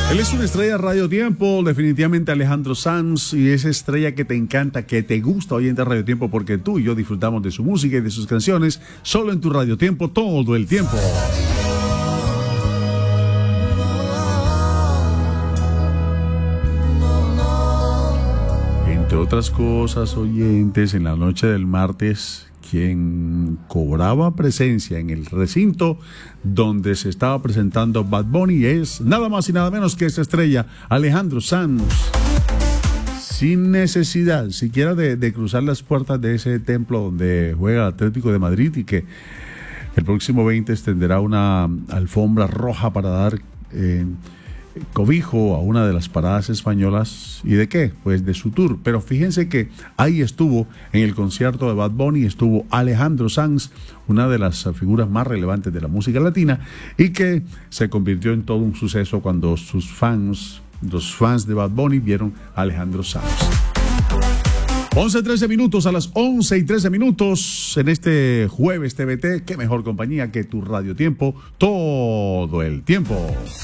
Él es una estrella de Radio Tiempo, definitivamente Alejandro Sanz, y esa estrella que te encanta, que te gusta oyente de Radio Tiempo, porque tú y yo disfrutamos de su música y de sus canciones, solo en tu Radio Tiempo, todo el tiempo. Entre otras cosas, oyentes, en la noche del martes, quien cobraba presencia en el recinto donde se estaba presentando Bad Bunny es nada más y nada menos que esta estrella, Alejandro Sanz. Sin necesidad siquiera de cruzar las puertas de ese templo donde juega el Atlético de Madrid, y que el próximo 20 extenderá una alfombra roja para dar cobijo a una de las paradas españolas. ¿Y de qué? Pues de su tour. Pero fíjense que ahí estuvo, en el concierto de Bad Bunny, estuvo Alejandro Sanz, una de las figuras más relevantes de la música latina, y que se convirtió en todo un suceso cuando sus fans, los fans de Bad Bunny, vieron a Alejandro Sanz. 11:13 minutos, a las 11:13 minutos en este jueves TVT. Qué mejor compañía que tu Radio Tiempo, todo el tiempo.